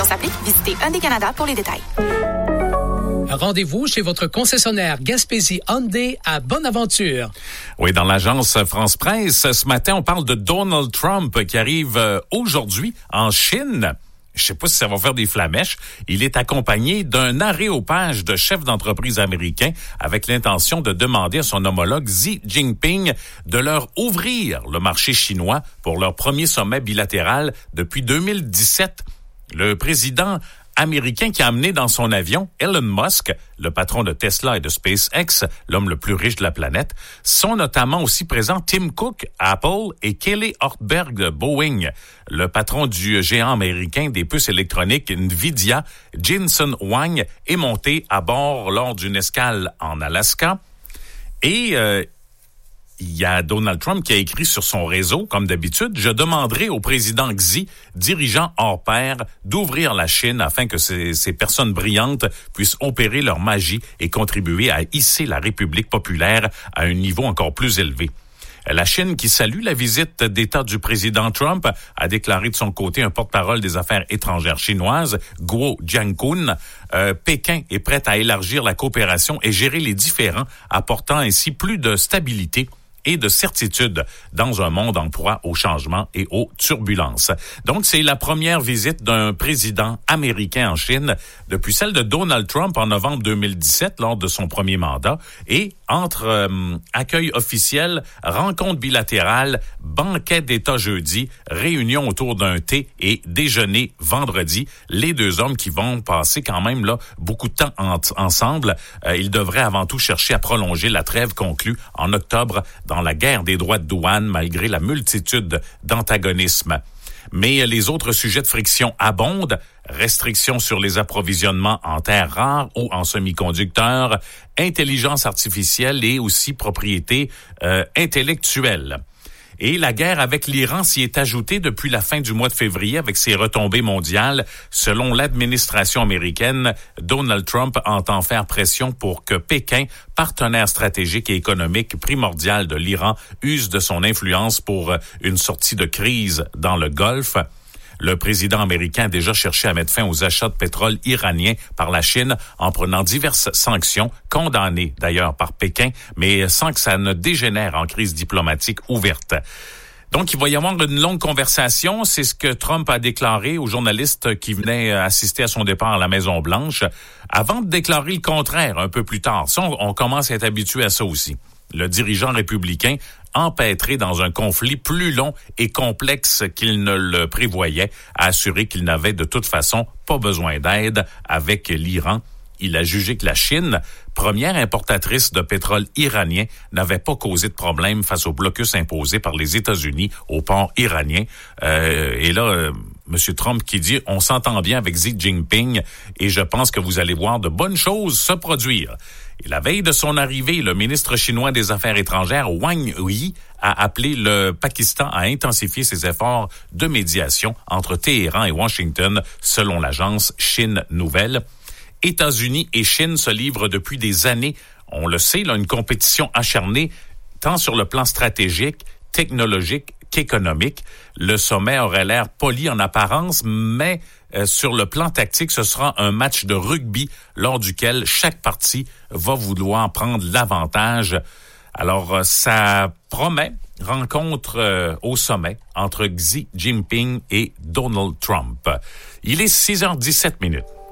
Conditions s'appliquent. Visitez Hyundai Canada pour les détails. Rendez-vous chez votre concessionnaire Gaspésie Hyundai à Bonaventure. Oui, dans l'agence France Presse, ce matin, on parle de Donald Trump qui arrive aujourd'hui en Chine. Je sais pas si ça va faire des flamèches. Il est accompagné d'un aréopage de chefs d'entreprise américains avec l'intention de demander à son homologue Xi Jinping de leur ouvrir le marché chinois pour leur premier sommet bilatéral depuis 2017. Le président américain qui a amené dans son avion Elon Musk, le patron de Tesla et de SpaceX, l'homme le plus riche de la planète, sont notamment aussi présents Tim Cook, Apple, et Kelly Ortberg de Boeing, le patron du géant américain des puces électroniques Nvidia. Jensen Huang est monté à bord lors d'une escale en Alaska. Et il y a Donald Trump qui a écrit sur son réseau, comme d'habitude, « Je demanderai au président Xi, dirigeant hors pair, d'ouvrir la Chine afin que ces personnes brillantes puissent opérer leur magie et contribuer à hisser la République populaire à un niveau encore plus élevé. » La Chine, qui salue la visite d'État du président Trump, a déclaré de son côté un porte-parole des affaires étrangères chinoises, Guo Jiankun. Pékin est prêt à élargir la coopération et gérer les différends, apportant ainsi plus de stabilité et de certitude dans un monde en proie au changement et aux turbulences. Donc, c'est la première visite d'un président américain en Chine depuis celle de Donald Trump en novembre 2017 lors de son premier mandat. Et entre accueil officiel, rencontre bilatérale, banquet d'État jeudi, réunion autour d'un thé et déjeuner vendredi, les deux hommes qui vont passer quand même là beaucoup de temps ensemble, ils devraient avant tout chercher à prolonger la trêve conclue en octobre dans la guerre des droits de douane malgré la multitude d'antagonismes. Mais les autres sujets de friction abondent. Restrictions sur les approvisionnements en terres rares ou en semi-conducteurs, intelligence artificielle et aussi propriété intellectuelle. Et la guerre avec l'Iran s'y est ajoutée depuis la fin du mois de février avec ses retombées mondiales. Selon l'administration américaine, Donald Trump entend faire pression pour que Pékin, partenaire stratégique et économique primordial de l'Iran, use de son influence pour une sortie de crise dans le Golfe. Le président américain a déjà cherché à mettre fin aux achats de pétrole iranien par la Chine en prenant diverses sanctions, condamnées d'ailleurs par Pékin, mais sans que ça ne dégénère en crise diplomatique ouverte. Donc, il va y avoir une longue conversation. C'est ce que Trump a déclaré aux journalistes qui venaient assister à son départ à la Maison-Blanche, avant de déclarer le contraire un peu plus tard. Ça, on commence à être habitué à ça aussi. Le dirigeant républicain, empêtré dans un conflit plus long et complexe qu'il ne le prévoyait, a assuré qu'il n'avait de toute façon pas besoin d'aide avec l'Iran. Il a jugé que la Chine, première importatrice de pétrole iranien, n'avait pas causé de problème face au blocus imposé par les États-Unis au port iranien. Et là, M. Trump qui dit « On s'entend bien avec Xi Jinping et je pense que vous allez voir de bonnes choses se produire ». Et la veille de son arrivée, le ministre chinois des Affaires étrangères, Wang Yi, a appelé le Pakistan à intensifier ses efforts de médiation entre Téhéran et Washington, selon l'agence Chine Nouvelle. États-Unis et Chine se livrent depuis des années, on le sait, là, une compétition acharnée, tant sur le plan stratégique, technologique qu'économique. Le sommet aurait l'air poli en apparence, mais sur le plan tactique, ce sera un match de rugby lors duquel chaque partie va vouloir prendre l'avantage. Alors, ça promet rencontre au sommet entre Xi Jinping et Donald Trump. Il est 6h17.